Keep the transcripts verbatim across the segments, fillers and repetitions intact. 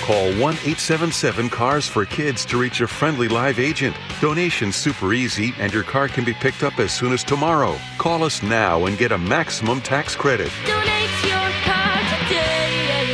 Call one eight seven seven cars for kids to reach a friendly live agent. Donation's super easy and your car can be picked up as soon as tomorrow. Call us now and get a maximum tax credit. Donate your car today.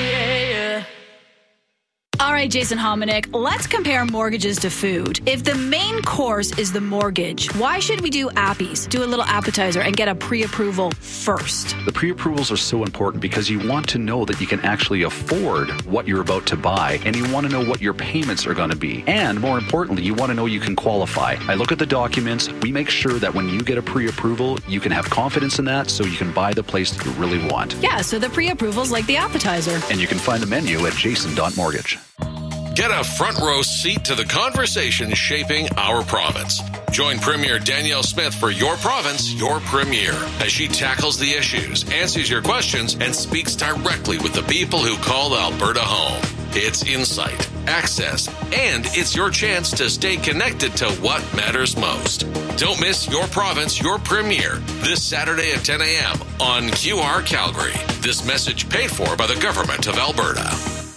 All right, Jason Hominick, let's compare mortgages to food. If the main course is the mortgage, why should we do appies, do a little appetizer, and get a pre-approval first? The pre-approvals are so important because you want to know that you can actually afford what you're about to buy, and you want to know what your payments are going to be. And more importantly, you want to know you can qualify. I look at the documents. We make sure that when you get a pre-approval, you can have confidence in that so you can buy the place that you really want. Yeah, so the pre-approval's like the appetizer. And you can find the menu at jason dot mortgage. Get a front row seat to the conversation shaping our province. Join Premier Danielle Smith for Your Province, Your Premier, as she tackles the issues, answers your questions, and speaks directly with the people who call Alberta home. It's insight, access, and it's your chance to stay connected to what matters most. Don't miss Your Province, Your Premier this Saturday at ten a.m. on Q R Calgary. This message paid for by the Government of Alberta.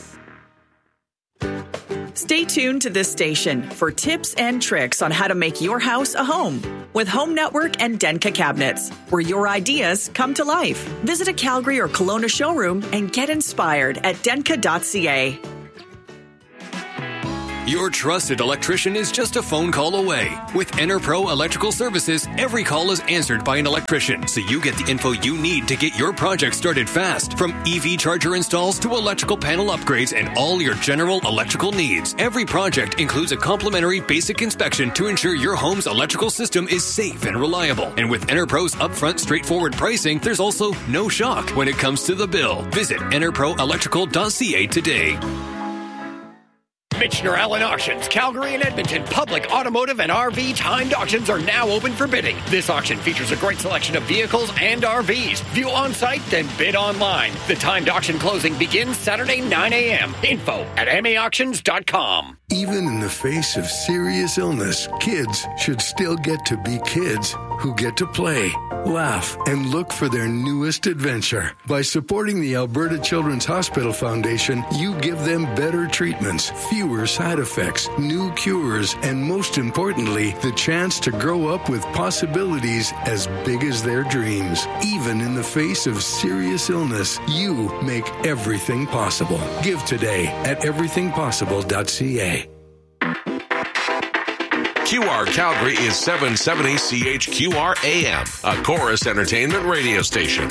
Stay tuned to this station for tips and tricks on how to make your house a home with Home Network and Denka Cabinets, where your ideas come to life. Visit a Calgary or Kelowna showroom and get inspired at denka dot c a. Your trusted electrician is just a phone call away. With EnerPro Electrical Services, every call is answered by an electrician, so you get the info you need to get your project started fast. From E V charger installs to electrical panel upgrades and all your general electrical needs. Every project includes a complimentary basic inspection to ensure your home's electrical system is safe and reliable. And with EnerPro's upfront straightforward pricing, there's also no shock when it comes to the bill. Visit ener pro electrical dot c a today. Michener Allen Auctions, Calgary and Edmonton public automotive and R V timed auctions are now open for bidding. This auction features a great selection of vehicles and R Vs. View on site, then bid online. The timed auction closing begins Saturday nine a.m. Info at m a auctions dot com. Even in the face of serious illness, kids should still get to be kids who get to play, laugh, and look for their newest adventure. By supporting the Alberta Children's Hospital Foundation, you give them better treatments, fewer side effects, new cures, and most importantly, the chance to grow up with possibilities as big as their dreams. Even in the face of serious illness, you make everything possible. Give today at everything possible dot c a. Q R Calgary is seven seventy C H Q R A M, a Chorus Entertainment radio station.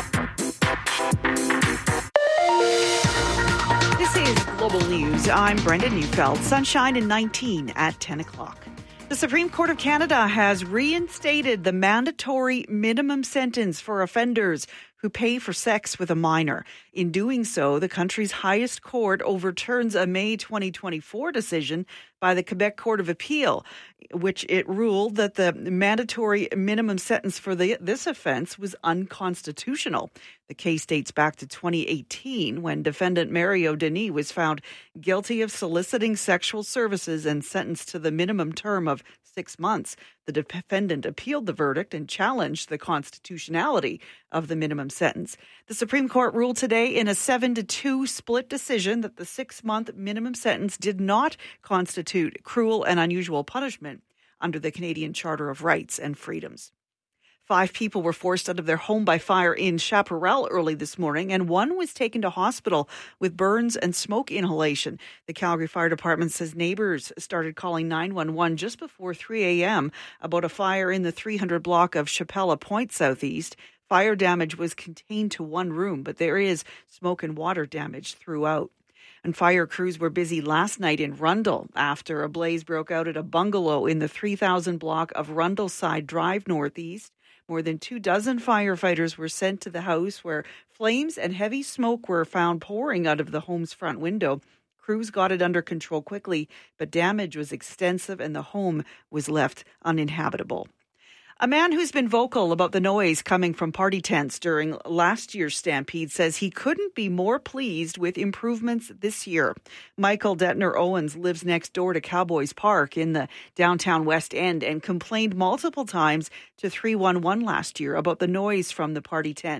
This is Global News. I'm Brenda Neufeld. Sunshine in nineteen at ten o'clock. The Supreme Court of Canada has reinstated the mandatory minimum sentence for offenders who pay for sex with a minor. In doing so, the country's highest court overturns a May twenty twenty-four decision by the Quebec Court of Appeal, which it ruled that the mandatory minimum sentence for the, this offense was unconstitutional. The case dates back to twenty eighteen, when defendant Mario Denis was found guilty of soliciting sexual services and sentenced to the minimum term of six months. The defendant appealed the verdict and challenged the constitutionality of the minimum sentence. The Supreme Court ruled today in a seven to two split decision that the six-month minimum sentence did not constitute cruel and unusual punishment under the Canadian Charter of Rights and Freedoms. Five people were forced out of their home by fire in Chaparral early this morning, and one was taken to hospital with burns and smoke inhalation. The Calgary Fire Department says neighbours started calling nine one one just before three a.m. about a fire in the three hundred block of Chapella Point Southeast. Fire damage was contained to one room, but there is smoke and water damage throughout. And fire crews were busy last night in Rundle after a blaze broke out at a bungalow in the three thousand block of Rundleside Drive Northeast. More than two dozen firefighters were sent to the house, where flames and heavy smoke were found pouring out of the home's front window. Crews got it under control quickly, but damage was extensive and the home was left uninhabitable. A man who's been vocal about the noise coming from party tents during last year's stampede says he couldn't be more pleased with improvements this year. Michael Detner Owens lives next door to Cowboys Park in the downtown West End and complained multiple times to three one one last year about the noise from the party tent.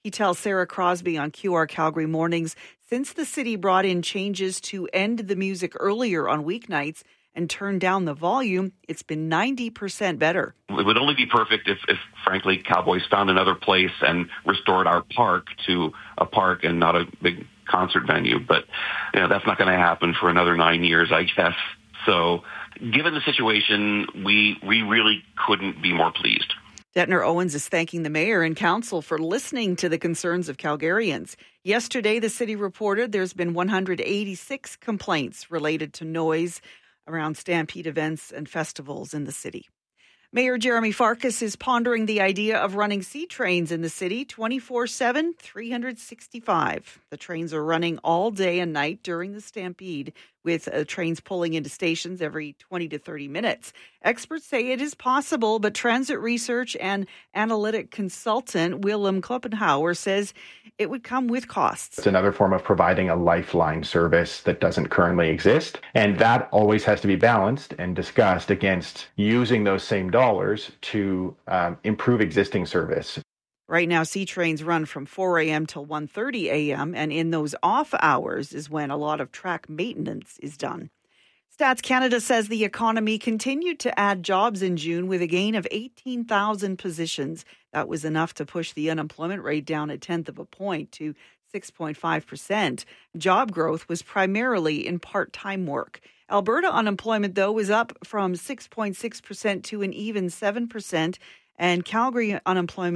He tells Sarah Crosby on Q R Calgary Mornings, since the city brought in changes to end the music earlier on weeknights and turn down the volume, it's been ninety percent better. It would only be perfect if, if, frankly, Cowboys found another place and restored our park to a park and not a big concert venue. But you know, that's not going to happen for another nine years, I guess. So given the situation, we we really couldn't be more pleased. Detner Owens is thanking the mayor and council for listening to the concerns of Calgarians. Yesterday, the city reported there's been one hundred eighty-six complaints related to noise around Stampede events and festivals in the city. Mayor Jeremy Farkas is pondering the idea of running C trains in the city twenty-four seven, three hundred sixty-five. The trains are running all day and night during the Stampede, with uh, trains pulling into stations every twenty to thirty minutes. Experts say it is possible, but transit research and analytic consultant Willem Kloppenhauer says it would come with costs. It's another form of providing a lifeline service that doesn't currently exist, and that always has to be balanced and discussed against using those same dollars to um, improve existing service. Right now, C trains run from four a.m. till one thirty a.m., and in those off hours is when a lot of track maintenance is done. Stats Canada says the economy continued to add jobs in June with a gain of eighteen thousand positions. That was enough to push the unemployment rate down a tenth of a point to six point five percent. Job growth was primarily in part-time work. Alberta unemployment, though, was up from six point six percent to an even seven percent, and Calgary unemployment